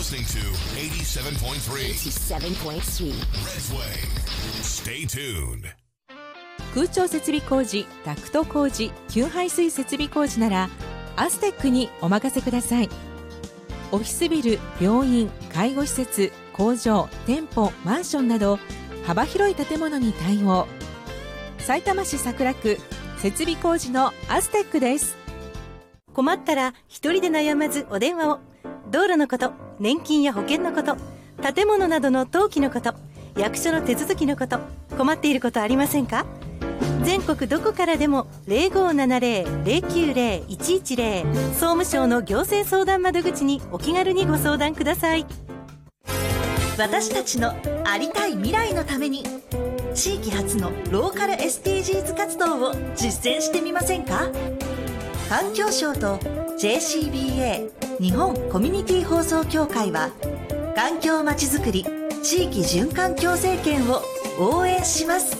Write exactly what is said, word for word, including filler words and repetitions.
listening to eighty-seven point three eighty-seven point three Redway. Stay tuned. 空調設備工事、ダクト工事、給排水設備工事ならアステックにお任せください。オフィスビル、病院、介護施設、工場、店舗、マンションなど幅広い建物に対応。さいたま市桜区設備工事のアステックです。 困ったら一人で悩まずお電話を。道路のこと、年金や保険のこと、建物などの登記のこと、役所の手続きのこと、困っていることありませんか？全国どこからでも ゼロごーななゼロ ゼロきゅうゼロ いちいちゼロ 総務省の行政相談窓口にお気軽にご相談ください。 私たちのありたい未来のために地域発のローカル エスディージーズ 活動を実践してみませんか？環境省と ジェーシービーエー 日本コミュニティ放送協会は環境まちづくり地域循環共生圏を応援します。